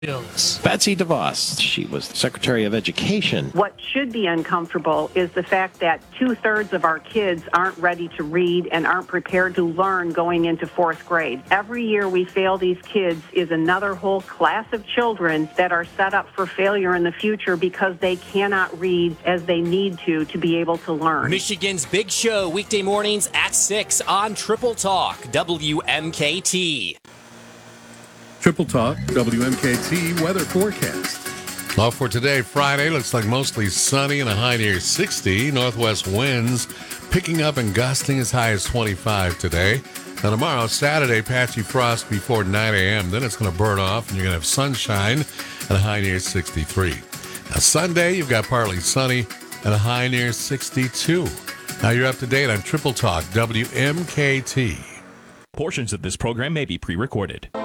Betsy DeVos, she was Secretary of Education. What should be uncomfortable is the fact that 2/3 of our kids aren't ready to read and aren't prepared to learn going into 4th grade. Every year we fail these kids is another whole class of children that are set up for failure in the future because they cannot read as they need to be able to learn. Michigan's Big Show, weekday mornings at 6 on Triple Talk, WMKT. Triple Talk, WMKT weather forecast. Well, for today, Friday, looks like mostly sunny and a high near 60. Northwest winds picking up and gusting as high as 25 today. Now tomorrow, Saturday, patchy frost before 9 a.m. Then it's going to burn off and you're going to have sunshine and a high near 63. Now Sunday, you've got partly sunny and a high near 62. Now you're up to date on Triple Talk, WMKT. Portions of this program may be pre-recorded.